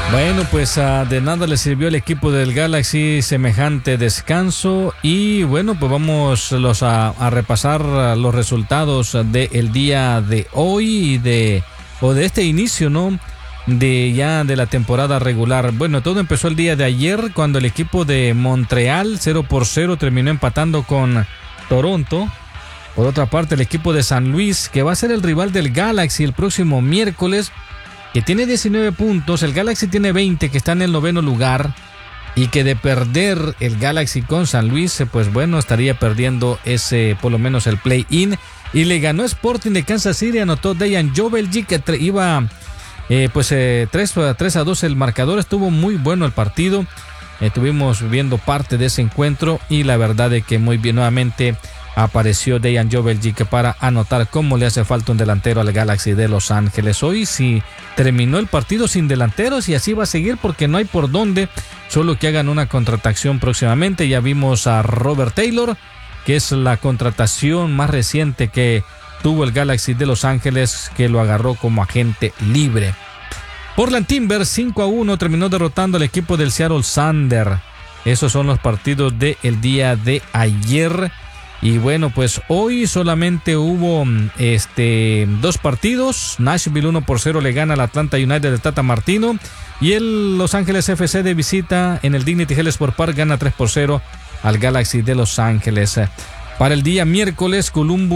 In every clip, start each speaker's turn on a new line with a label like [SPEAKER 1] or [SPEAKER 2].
[SPEAKER 1] Bueno, pues de nada le sirvió al equipo del Galaxy semejante descanso y bueno, pues vamos a repasar los resultados del día de hoy de este inicio, ¿no? De la temporada regular. Bueno, todo empezó el día de ayer cuando el equipo de Montreal 0-0 terminó empatando con Toronto. Por otra parte, el equipo de San Luis, que va a ser el rival del Galaxy el próximo miércoles, que tiene 19 puntos, el Galaxy tiene 20, que está en el 9º lugar, y que de perder el Galaxy con San Luis, pues bueno, estaría perdiendo por lo menos el play-in, y le ganó Sporting de Kansas City, anotó Dejan Joveljic, que iba 3-2 el marcador, estuvo muy bueno el partido, estuvimos viendo parte de ese encuentro, y la verdad es que muy bien, nuevamente apareció Dejan Joveljic para anotar cómo le hace falta un delantero al Galaxy de Los Ángeles. Hoy sí terminó el partido sin delanteros y así va a seguir porque no hay por dónde, solo que hagan una contratación próximamente. Ya vimos a Robert Taylor, que es la contratación más reciente que tuvo el Galaxy de Los Ángeles, que lo agarró como agente libre. Portland Timbers 5-1 terminó derrotando al equipo del Seattle Sounders. Esos son los partidos del día de ayer. Y bueno, pues hoy solamente hubo 2 partidos. Nashville 1-0 le gana al Atlanta United de Tata Martino. Y el Los Ángeles FC de visita en el Dignity Health Sport Park gana 3-0 al Galaxy de Los Ángeles. Para el día miércoles,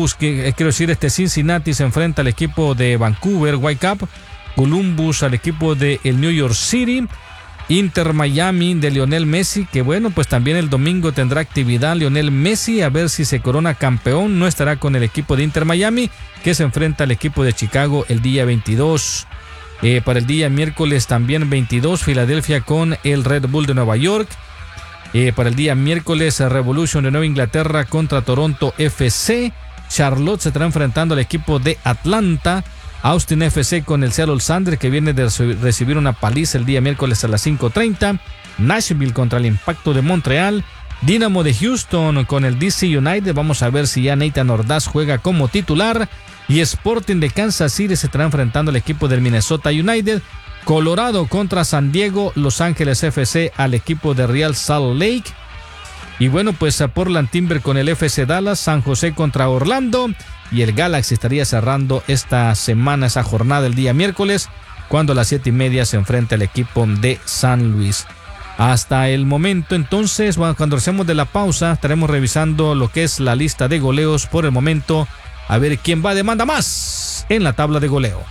[SPEAKER 1] Cincinnati se enfrenta al equipo de Vancouver Whitecaps. Columbus al equipo de el New York City. Inter Miami de Lionel Messi, que bueno, pues también el domingo tendrá actividad Lionel Messi, a ver si se corona campeón. No estará con el equipo de Inter Miami, que se enfrenta al equipo de Chicago el día 22. Para el día miércoles también 22, Filadelfia con el Red Bull de Nueva York. Para el día miércoles, Revolution de Nueva Inglaterra contra Toronto FC. Charlotte se estará enfrentando al equipo de Atlanta. Austin FC con el Seattle Sounders, que viene de recibir una paliza el día miércoles a las 5:30. Nashville contra el Impacto de Montreal. Dynamo de Houston con el DC United. Vamos a ver si ya Nathan Ordaz juega como titular. Y Sporting de Kansas City se estará enfrentando al equipo del Minnesota United. Colorado contra San Diego. Los Ángeles FC al equipo de Real Salt Lake. Y bueno, pues a Portland Timbers con el FC Dallas. San José contra Orlando. Y el Galaxy estaría cerrando esta semana, esa jornada el día miércoles, cuando a las 7:30 se enfrenta el equipo de San Luis. Hasta el momento, entonces, cuando hacemos de la pausa, estaremos revisando lo que es la lista de goleos por el momento, a ver quién va de manda más en la tabla de goleo.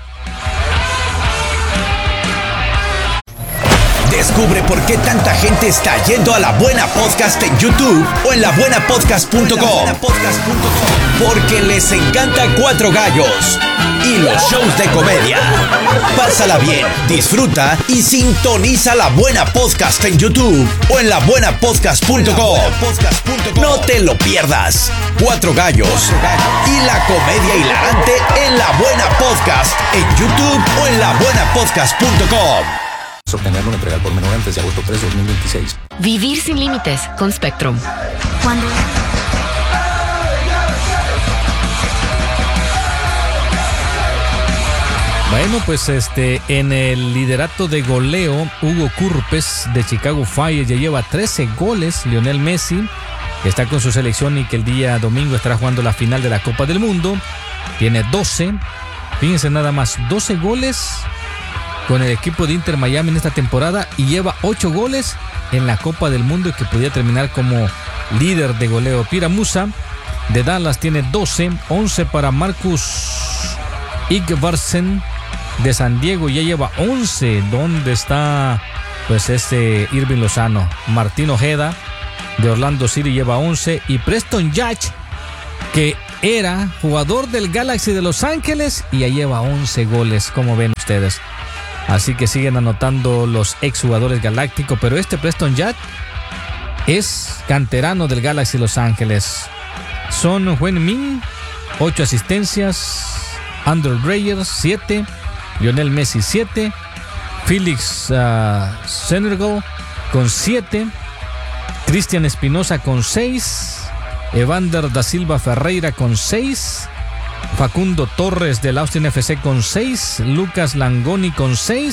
[SPEAKER 2] Descubre por qué tanta gente está yendo a La Buena Podcast en YouTube o en labuenapodcast.com. Porque les encanta Cuatro Gallos y los shows de comedia. Pásala bien, disfruta y sintoniza La Buena Podcast en YouTube o en labuenapodcast.com. No te lo pierdas. Cuatro Gallos y la comedia hilarante en La Buena Podcast en YouTube o en labuenapodcast.com.
[SPEAKER 3] Obtenerlo en entrega por menor antes de agosto 3, 2026.
[SPEAKER 4] Vivir sin límites con Spectrum. Cuando...
[SPEAKER 1] Bueno, pues en el liderato de goleo, Hugo Kurpes de Chicago Fire ya lleva 13 goles. Lionel Messi, que está con su selección y que el día domingo estará jugando la final de la Copa del Mundo, tiene 12. Fíjense nada más, 12 goles con el equipo de Inter Miami en esta temporada y lleva 8 goles en la Copa del Mundo, que podría terminar como líder de goleo. Pira Musa de Dallas tiene 12, 11 para Marcus Igvarsen de San Diego, ya lleva 11. ¿Dónde está pues Irving Lozano? Martín Ojeda de Orlando City lleva 11 y Preston Judge, que era jugador del Galaxy de Los Ángeles y ya lleva 11 goles, como ven ustedes. Así que siguen anotando los exjugadores galácticos, pero Preston Judge es canterano del Galaxy Los Ángeles. Son Heung-min, 8 asistencias, Andrew Dreyer 7, Lionel Messi 7, Felix Senegal con 7, Cristian Espinosa con 6, Evander da Silva Ferreira con 6, Facundo Torres del Austin FC con 6, Lucas Langoni con 6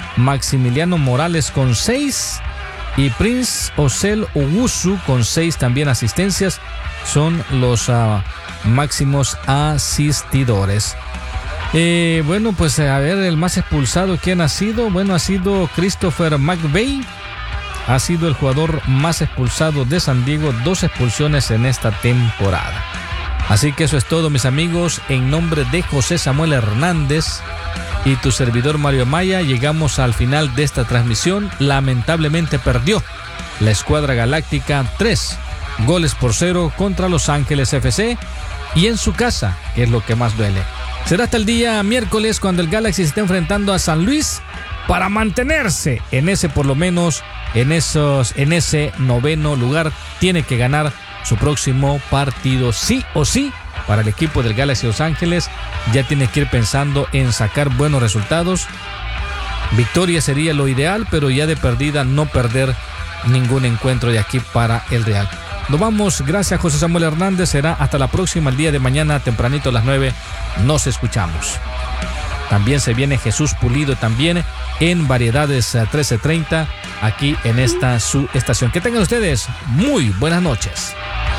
[SPEAKER 1] Maximiliano Morales con 6 y Prince Osel Owusu con 6 también asistencias. Son los máximos asistidores. Bueno, pues a ver, el más expulsado, ¿quién ha sido? Bueno, ha sido Christopher McVeigh. Ha sido el jugador más expulsado de San Diego, 2 expulsiones en esta temporada. Así que eso es todo, mis amigos. En nombre de José Samuel Hernández y tu servidor Mario Amaya, llegamos al final de esta transmisión. Lamentablemente perdió la Escuadra Galáctica 3-0 contra Los Ángeles FC y en su casa, que es lo que más duele. Será hasta el día miércoles cuando el Galaxy se esté enfrentando a San Luis para mantenerse en ese, por lo menos, en ese 9º lugar. Tiene que ganar su próximo partido sí o sí para el equipo del Galaxy Los Ángeles. Ya tiene que ir pensando en sacar buenos resultados. Victoria sería lo ideal, pero ya de perdida no perder ningún encuentro de aquí para el Real. Nos vamos, gracias José Samuel Hernández. Será hasta la próxima, el día de mañana tempranito a las 9. Nos escuchamos. También se viene Jesús Pulido también en Variedades 1330 aquí en esta su estación. Que tengan ustedes muy buenas noches.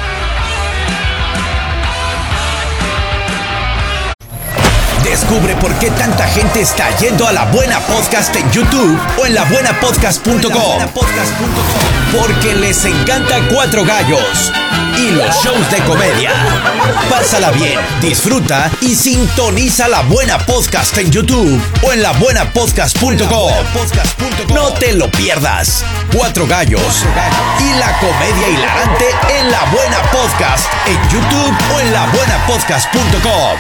[SPEAKER 2] Descubre por qué tanta gente está yendo a La Buena Podcast en YouTube o en labuenapodcast.com. Porque les encanta Cuatro Gallos y los shows de comedia. Pásala bien, disfruta y sintoniza La Buena Podcast en YouTube o en labuenapodcast.com. No te lo pierdas. Cuatro Gallos y la comedia hilarante en La Buena Podcast en YouTube o en labuenapodcast.com.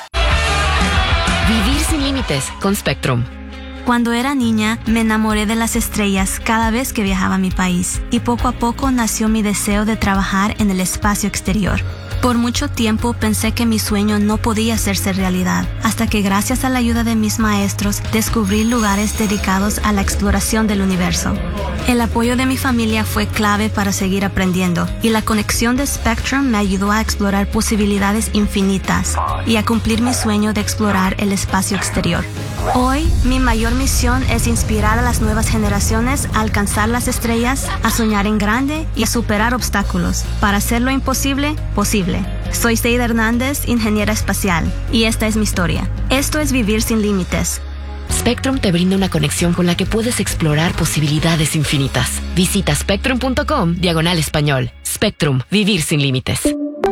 [SPEAKER 4] Vivir sin límites con Spectrum.
[SPEAKER 5] Cuando era niña, me enamoré de las estrellas cada vez que viajaba a mi país y poco a poco nació mi deseo de trabajar en el espacio exterior. Por mucho tiempo pensé que mi sueño no podía hacerse realidad, hasta que gracias a la ayuda de mis maestros descubrí lugares dedicados a la exploración del universo. El apoyo de mi familia fue clave para seguir aprendiendo, y la conexión de Spectrum me ayudó a explorar posibilidades infinitas y a cumplir mi sueño de explorar el espacio exterior. Hoy, mi mayor misión es inspirar a las nuevas generaciones a alcanzar las estrellas, a soñar en grande y a superar obstáculos para hacer lo imposible posible. Soy Seida Hernández, ingeniera espacial, y esta es mi historia. Esto es Vivir sin Límites.
[SPEAKER 4] Spectrum te brinda una conexión con la que puedes explorar posibilidades infinitas. Visita spectrum.com/español. Spectrum, vivir sin límites.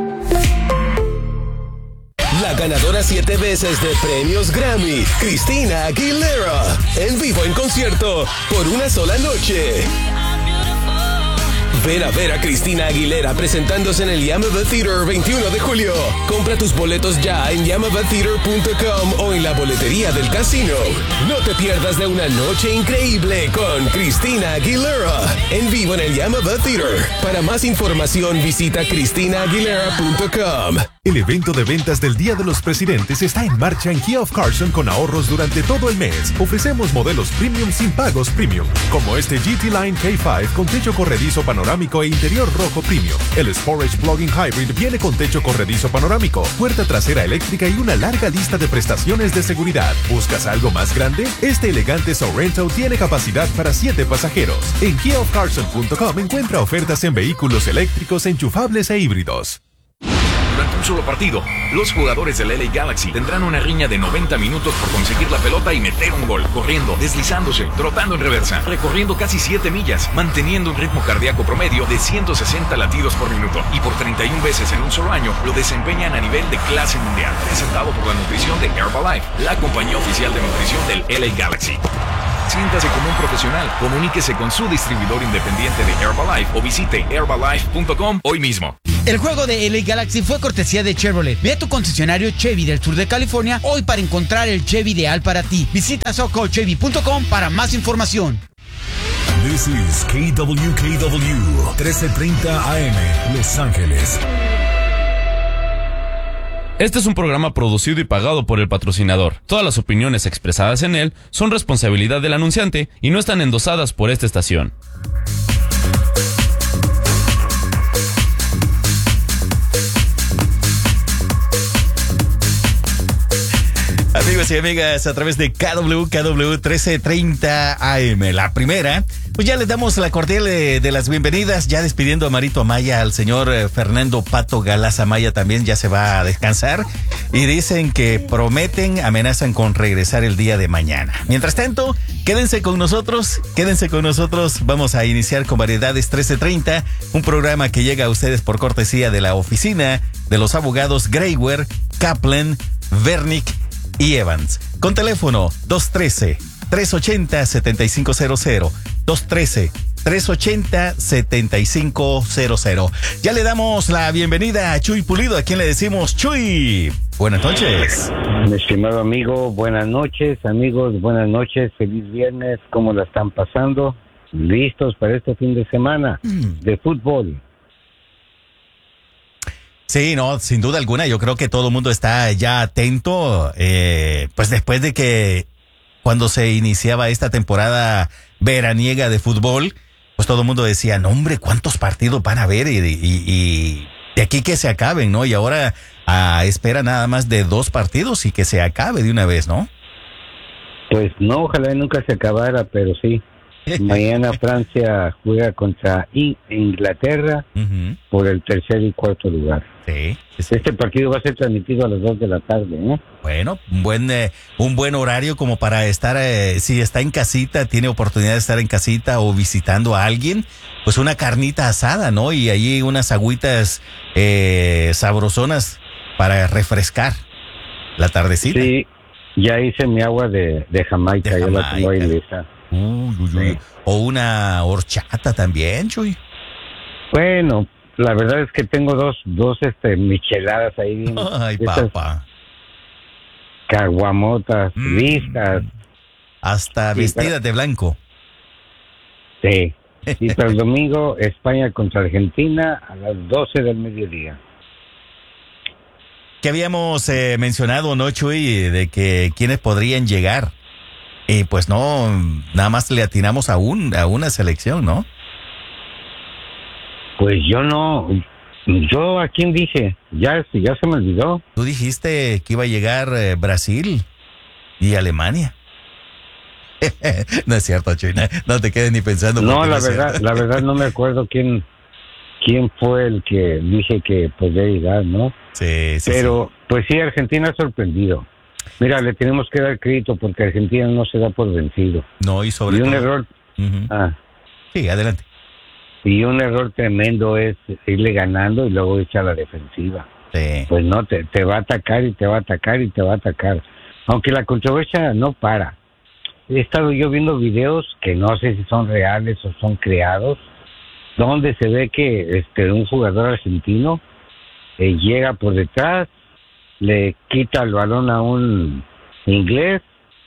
[SPEAKER 6] La ganadora 7 veces de premios Grammy, Christina Aguilera, en vivo en concierto por una sola noche. Ven a ver a Christina Aguilera presentándose en el Yamava Theater 21 de julio. Compra tus boletos ya en yamavatheater.com o en la boletería del casino. No te pierdas de una noche increíble con Christina Aguilera en vivo en el Yamava Theater. Para más información visita christinaaguilera.com.
[SPEAKER 7] El evento de ventas del Día de los Presidentes está en marcha en Kia of Carson con ahorros durante todo el mes. Ofrecemos modelos premium sin pagos premium, como este GT Line K5 con techo corredizo panorámico e interior rojo premium. El Sportage Plug-in Hybrid viene con techo corredizo panorámico, puerta trasera eléctrica y una larga lista de prestaciones de seguridad. ¿Buscas algo más grande? Este elegante Sorrento tiene capacidad para 7 pasajeros. En KiaofCarson.com encuentra ofertas en vehículos eléctricos, enchufables e híbridos.
[SPEAKER 8] Durante un solo partido, los jugadores del LA Galaxy tendrán una riña de 90 minutos por conseguir la pelota y meter un gol, corriendo, deslizándose, trotando en reversa, recorriendo casi 7 millas, manteniendo un ritmo cardíaco promedio de 160 latidos por minuto, y por 31 veces en un solo año lo desempeñan a nivel de clase mundial. Presentado por la nutrición de Herbalife, la compañía oficial de nutrición del LA Galaxy. Siéntase como un profesional. Comuníquese con su distribuidor independiente de Herbalife o visite herbalife.com hoy mismo.
[SPEAKER 9] El juego de LA Galaxy fue cortesía de Chevrolet. Ve a tu concesionario Chevy del sur de California hoy para encontrar el Chevy ideal para ti. Visita socochevy.com para más información.
[SPEAKER 10] This is KWKW 1330 AM, Los Ángeles.
[SPEAKER 11] Este es un programa producido y pagado por el patrocinador. Todas las opiniones expresadas en él son responsabilidad del anunciante y no están endosadas por esta estación.
[SPEAKER 12] Amigos, amigos y amigas, a través de KW 1330 AM. La primera, pues ya le damos la cordial de las bienvenidas, ya despidiendo a Marito Amaya, al señor Fernando Pato Galaz Amaya también ya se va a descansar. Y dicen que prometen, amenazan con regresar el día de mañana. Mientras tanto, quédense con nosotros. Vamos a iniciar con Variedades 1330, un programa que llega a ustedes por cortesía de la oficina de los abogados Greywer, Kaplan, Vernick y Evans. Con teléfono 213-380-7500. 213-380-7500. Ya le damos la bienvenida a Chuy Pulido, a quien le decimos Chuy. Buenas noches.
[SPEAKER 13] Mi estimado amigo, buenas noches, amigos, buenas noches, feliz viernes, ¿cómo la están pasando? ¿Listos para este fin de semana de fútbol?
[SPEAKER 12] Sí, no, sin duda alguna, yo creo que todo el mundo está ya atento, pues después de que cuando se iniciaba esta temporada veraniega de fútbol, pues todo el mundo decía, no hombre, ¿cuántos partidos van a haber? Y de aquí que se acaben, ¿no? Y ahora espera nada más de 2 partidos y que se acabe de una vez, ¿no?
[SPEAKER 13] Pues no, ojalá nunca se acabara, pero sí. Mañana Francia juega contra Inglaterra por el 3er y 4º lugar.
[SPEAKER 12] Sí.
[SPEAKER 13] Este partido va a ser transmitido a las 2 de la tarde, ¿no?
[SPEAKER 12] Bueno, un buen horario como para estar, si está en casita, tiene oportunidad de estar en casita o visitando a alguien, pues una carnita asada, ¿no? Y allí unas agüitas sabrosonas para refrescar la tardecita.
[SPEAKER 13] Sí, ya hice mi agua de Jamaica, ya la tengo ahí lista.
[SPEAKER 12] Sí. O una horchata también, Chuy.
[SPEAKER 13] Bueno, la verdad es que tengo dos micheladas ahí.
[SPEAKER 12] Ay, papá.
[SPEAKER 13] Caguamotas listas.
[SPEAKER 12] Hasta sí, vestidas de blanco.
[SPEAKER 13] Sí. Y para el domingo, España contra Argentina a las 12 del mediodía.
[SPEAKER 12] Que habíamos mencionado, ¿no, Chuy? De que quiénes podrían llegar. Y pues no, nada más le atinamos a una selección, ¿no?
[SPEAKER 13] Pues yo no. ¿Yo a quién dije? Ya se me olvidó.
[SPEAKER 12] Tú dijiste que iba a llegar Brasil y Alemania. No es cierto, Chuy, no te quedes ni pensando.
[SPEAKER 13] No, la verdad no me acuerdo quién fue el que dije que podía llegar, ¿no?
[SPEAKER 12] Sí.
[SPEAKER 13] Pero, pues sí, Argentina ha sorprendido. Mira, le tenemos que dar crédito porque Argentina no se da por vencido.
[SPEAKER 12] No, y sobre todo...
[SPEAKER 13] un error...
[SPEAKER 12] Sí, adelante.
[SPEAKER 13] Y un error tremendo es irle ganando y luego echar la defensiva.
[SPEAKER 12] Sí.
[SPEAKER 13] Pues no, te va a atacar y te va a atacar y te va a atacar. Aunque la controversia no para. He estado yo viendo videos que no sé si son reales o son creados, donde se ve que un jugador argentino llega por detrás, le quita el balón a un inglés,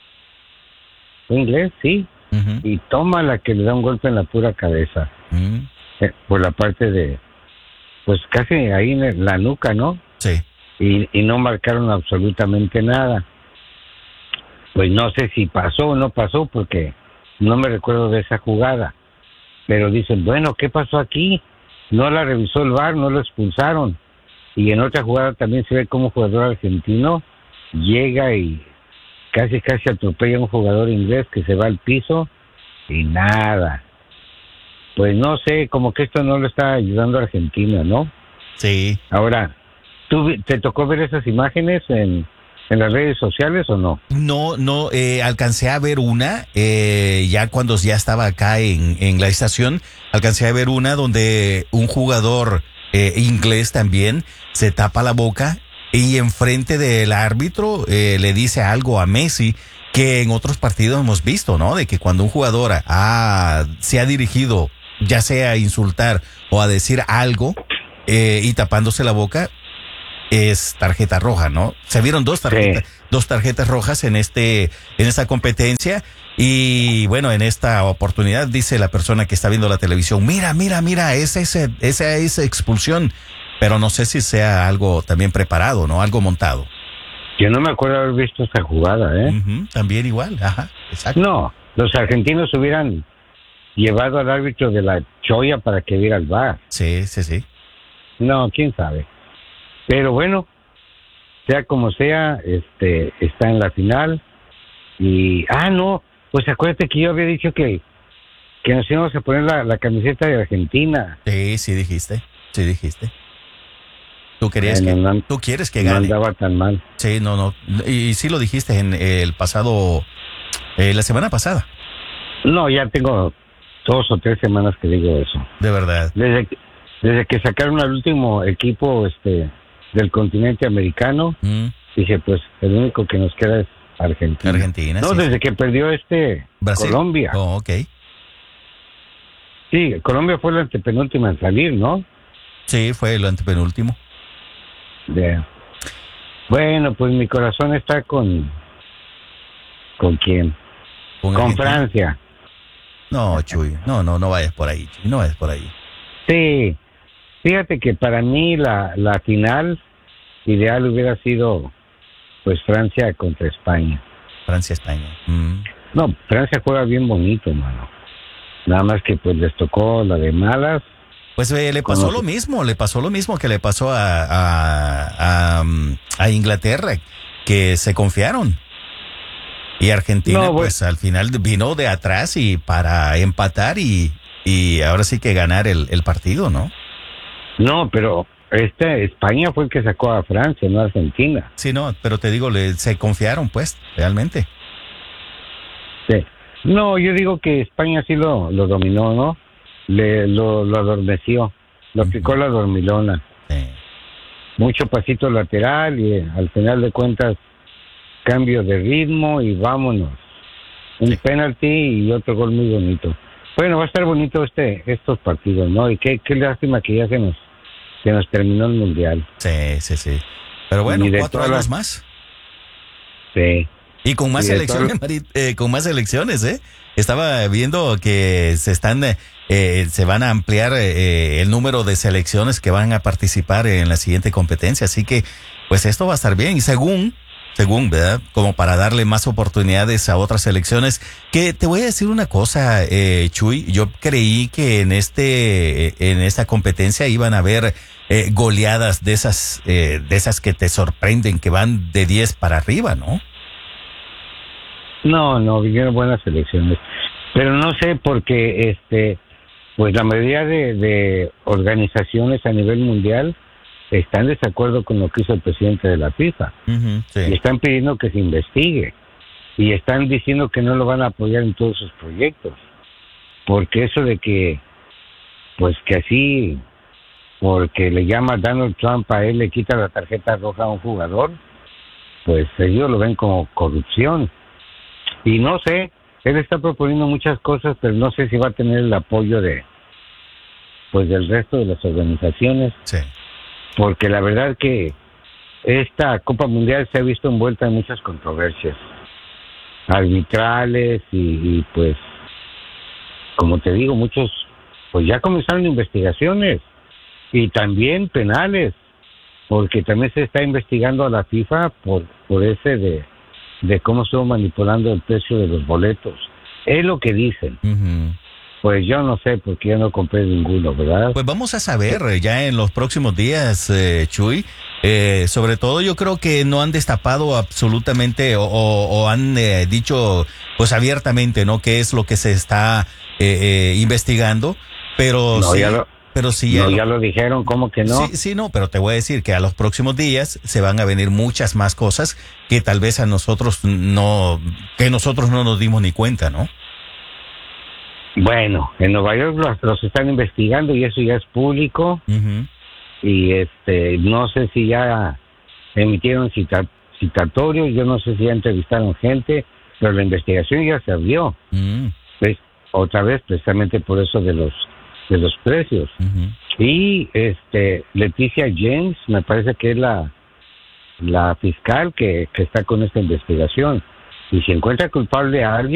[SPEAKER 13] sí, y toma la que le da un golpe en la pura cabeza, por la parte de, pues casi ahí en la nuca, ¿no?
[SPEAKER 12] Sí.
[SPEAKER 13] Y no marcaron absolutamente nada. Pues no sé si pasó o no pasó, porque no me recuerdo de esa jugada, pero dicen, bueno, ¿qué pasó aquí? No la revisó el VAR, no lo expulsaron. Y en otra jugada también se ve como un jugador argentino llega y casi atropella a un jugador inglés que se va al piso y nada. Pues no sé, como que esto no lo está ayudando a Argentina, ¿no?
[SPEAKER 12] Sí.
[SPEAKER 13] Ahora, ¿tú te tocó ver esas imágenes en las redes sociales o no?
[SPEAKER 12] No, alcancé a ver una, ya cuando ya estaba acá en la estación, alcancé a ver una donde un jugador inglés también se tapa la boca y enfrente del árbitro le dice algo a Messi que en otros partidos hemos visto, ¿no? De que cuando un jugador se ha dirigido ya sea a insultar o a decir algo y tapándose la boca, es tarjeta roja, ¿no? Se vieron dos tarjetas rojas en esta competencia. Y bueno, en esta oportunidad dice la persona que está viendo la televisión, mira, esa es expulsión, pero no sé si sea algo también preparado, ¿no? Algo montado.
[SPEAKER 13] Yo no me acuerdo haber visto esa jugada,
[SPEAKER 12] también igual, exacto.
[SPEAKER 13] No, los argentinos hubieran llevado al árbitro de la cholla para que viera el VAR.
[SPEAKER 12] Sí.
[SPEAKER 13] No, quién sabe. Pero bueno, sea como sea, está en la final. Y, no, pues acuérdate que yo había dicho que nos íbamos a poner la camiseta de Argentina.
[SPEAKER 12] Sí dijiste. Tú quieres que gane.
[SPEAKER 13] No andaba tan mal.
[SPEAKER 12] Sí, no. Y sí lo dijiste en el pasado, la semana pasada.
[SPEAKER 13] No, ya tengo 2 o 3 semanas que digo eso.
[SPEAKER 12] De verdad.
[SPEAKER 13] Desde que sacaron al último equipo del continente americano, dije, pues el único que nos queda es Argentina. No, desde que perdió
[SPEAKER 12] Brasil.
[SPEAKER 13] Colombia.
[SPEAKER 12] Oh, ok.
[SPEAKER 13] Sí, Colombia fue la antepenúltima en salir, ¿no?
[SPEAKER 12] Sí, fue el antepenúltimo.
[SPEAKER 13] Yeah. Bueno, pues mi corazón está ¿con quién? Con Francia.
[SPEAKER 12] No, Chuy, no vayas por ahí, Chuy, no vayas por ahí.
[SPEAKER 13] Sí, fíjate que para mí la final ideal hubiera sido pues Francia contra España.
[SPEAKER 12] Francia-España.
[SPEAKER 13] No, Francia juega bien bonito, mano. Nada más que pues les tocó la de malas.
[SPEAKER 12] Pues le pasó lo mismo que le pasó a Inglaterra, que se confiaron. Y Argentina, pues al final vino de atrás y para empatar y ahora sí que ganar el partido, ¿no?
[SPEAKER 13] No, pero España fue el que sacó a Francia, no a Argentina.
[SPEAKER 12] Sí, no, pero te digo, se confiaron, pues, realmente.
[SPEAKER 13] Sí. No, yo digo que España sí lo dominó, ¿no? Lo adormeció, lo aplicó la dormilona.
[SPEAKER 12] Sí.
[SPEAKER 13] Mucho pasito lateral y al final de cuentas cambio de ritmo y vámonos. Un penalti y otro gol muy bonito. Bueno, va a estar bonito estos partidos, ¿no? Y qué lástima que ya se nos terminó el Mundial.
[SPEAKER 12] Sí. Pero bueno, 4 años más.
[SPEAKER 13] Sí.
[SPEAKER 12] Y con más elecciones, ¿eh? Estaba viendo que se van a ampliar el número de selecciones que van a participar en la siguiente competencia. Así que, pues esto va a estar bien. Y según, ¿verdad? Como para darle más oportunidades a otras selecciones. Que te voy a decir una cosa, Chuy. Yo creí que en esta competencia iban a haber goleadas de esas que te sorprenden, que van de 10 para arriba, ¿no?
[SPEAKER 13] No, vinieron buenas selecciones. Pero no sé porque pues la mayoría de organizaciones a nivel mundial están en desacuerdo con lo que hizo el presidente de la FIFA.
[SPEAKER 12] Sí.
[SPEAKER 13] Y están pidiendo que se investigue. Y están diciendo que no lo van a apoyar en todos sus proyectos. Porque eso de que, pues que así, porque le llama Donald Trump a él, le quita la tarjeta roja a un jugador, pues ellos lo ven como corrupción. Y no sé, él está proponiendo muchas cosas, pero no sé si va a tener el apoyo del resto de las organizaciones.
[SPEAKER 12] Sí.
[SPEAKER 13] Porque la verdad que esta Copa Mundial se ha visto envuelta en muchas controversias arbitrales y pues, como te digo, muchos, pues ya comenzaron investigaciones y también penales, porque también se está investigando a la FIFA por ese de cómo estuvo manipulando el precio de los boletos. Es lo que dicen. Pues yo no sé, porque yo no compré ninguno, ¿verdad?
[SPEAKER 12] Pues vamos a saber ya en los próximos días, Chuy. Sobre todo yo creo que no han destapado absolutamente o han dicho pues abiertamente, ¿no? Qué es lo que se está investigando, pero
[SPEAKER 13] no,
[SPEAKER 12] sí...
[SPEAKER 13] ya lo dijeron, ¿cómo que no?
[SPEAKER 12] Sí, no, pero te voy a decir que a los próximos días se van a venir muchas más cosas que tal vez nosotros no nos dimos ni cuenta, ¿no?
[SPEAKER 13] Bueno, en Nueva York los están investigando y eso ya es público. Y no sé si ya emitieron citatorios, yo no sé si ya entrevistaron gente, pero la investigación ya se abrió. Pues, otra vez, precisamente por eso de los precios. Y Leticia James, me parece que es la fiscal que está con esta investigación. Y si encuentra culpable a alguien,